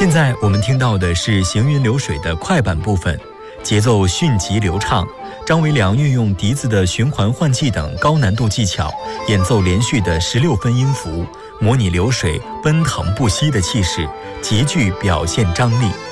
现在我们听到的是行云流水的快板部分，节奏迅疾流畅。张维良运用笛子的循环换气等高难度技巧，演奏连续的16分音符，模拟流水奔腾不息的气势，极具表现张力。